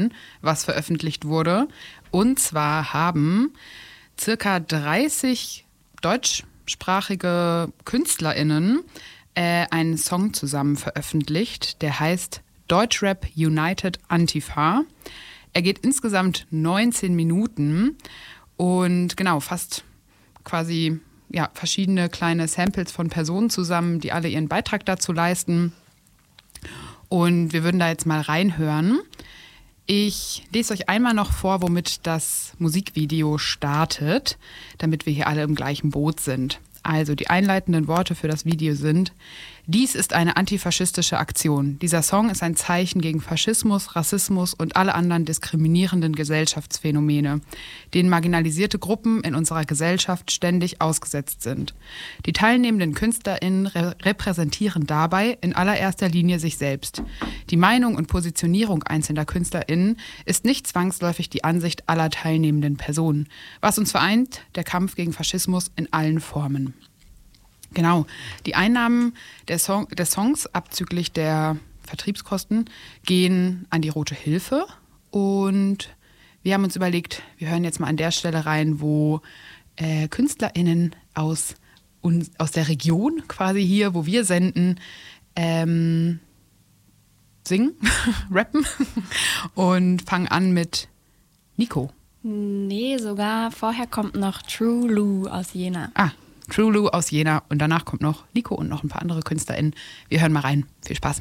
hören, was veröffentlicht wurde. Und zwar haben circa 30 deutschsprachige KünstlerInnen einen Song zusammen veröffentlicht, der heißt Deutschrap United Antifa. Er geht insgesamt 19 Minuten und genau, fasst quasi verschiedene kleine Samples von Personen zusammen, die alle ihren Beitrag dazu leisten. Und wir würden da jetzt mal reinhören. Ich lese euch einmal noch vor, womit das Musikvideo startet, damit wir hier alle im gleichen Boot sind. Also die einleitenden Worte für das Video sind: Dies ist eine antifaschistische Aktion. Dieser Song ist ein Zeichen gegen Faschismus, Rassismus und alle anderen diskriminierenden Gesellschaftsphänomene, denen marginalisierte Gruppen in unserer Gesellschaft ständig ausgesetzt sind. Die teilnehmenden KünstlerInnen repräsentieren dabei in allererster Linie sich selbst. Die Meinung und Positionierung einzelner KünstlerInnen ist nicht zwangsläufig die Ansicht aller teilnehmenden Personen. Was uns vereint, der Kampf gegen Faschismus in allen Formen. Genau, die Einnahmen des Songs abzüglich der Vertriebskosten gehen an die Rote Hilfe. Und wir haben uns überlegt, wir hören jetzt mal an der Stelle rein, wo KünstlerInnen aus der Region quasi hier, wo wir senden, singen, rappen und fangen an mit Nico. Nee, sogar vorher kommt noch True Lou aus Jena. True Lou aus Jena und danach kommt noch Nico und noch ein paar andere KünstlerInnen. Wir hören mal rein. Viel Spaß.